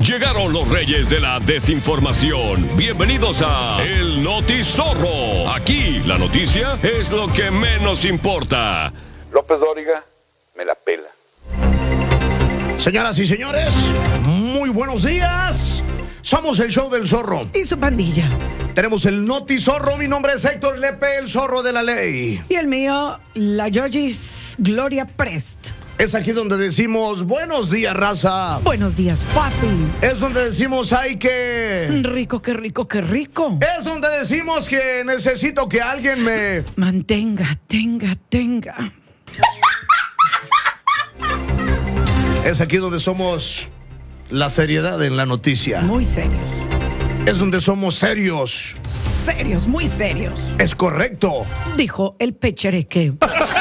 Llegaron los reyes de la desinformación. Bienvenidos a El Notizorro. Aquí la noticia es lo que menos importa. López Dóriga me la pela. Señoras y señores, muy buenos días. Somos el show del zorro. Y su pandilla. Tenemos el Notizorro. Mi nombre es Héctor Lepe, el zorro de la ley. Y el mío, la Georgis Gloria Prest. Es aquí donde decimos buenos días, raza. Buenos días, papi. Es donde decimos ay que... Rico, qué rico, qué rico. Es donde decimos que necesito que alguien me... Mantenga, tenga. Es aquí donde somos la seriedad en la noticia. Muy serios. Es donde somos serios. Serios, muy serios. Es correcto. Dijo el pechereque.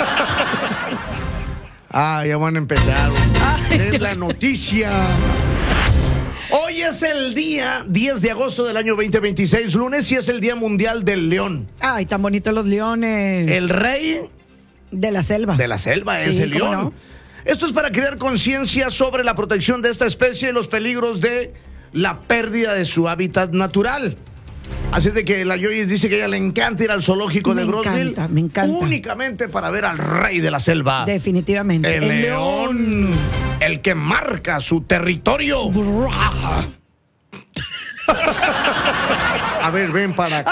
Ya van a empezar. Ay, Es la noticia. Hoy es el día 10 de agosto del año 2026, lunes, y es el Día Mundial del León. Ay, tan bonitos los leones. El rey De la selva. de la selva es Sí, el ¿cómo león. no? Esto es para crear conciencia sobre la protección de esta especie y los peligros de la pérdida de su hábitat natural. Así de que la Joyce dice que a ella le encanta ir al zoológico de Brosville. Me encanta. Únicamente para ver al rey de la selva. Definitivamente. El león. El que marca su territorio. A ver, ven para acá.